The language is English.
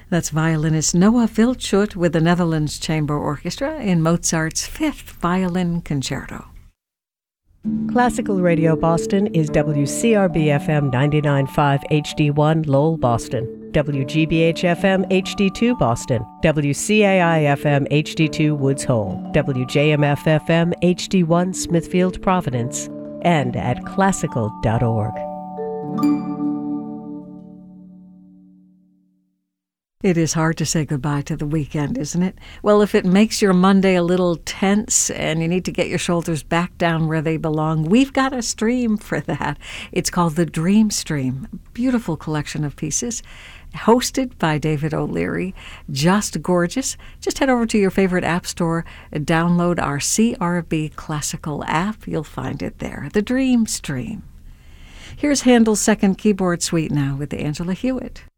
That's violinist Noah Wildschut with the Netherlands Chamber Orchestra in Mozart's Fifth Violin Concerto. Classical Radio Boston is WCRB-FM 99.5 HD1 Lowell, Boston, WGBH-FM HD2 Boston, WCAI-FM HD2 Woods Hole, WJMF-FM HD1 Smithfield, Providence, and at classical.org. It is hard to say goodbye to the weekend, isn't it? Well, if it makes your Monday a little tense and you need to get your shoulders back down where they belong, we've got a stream for that. It's called the Dream Stream, a beautiful collection of pieces, hosted by David O'Leary. Just gorgeous. Just head over to your favorite app store and download our CRB Classical app. You'll find it there, the Dream Stream. Here's Handel's Second Keyboard Suite now with Angela Hewitt.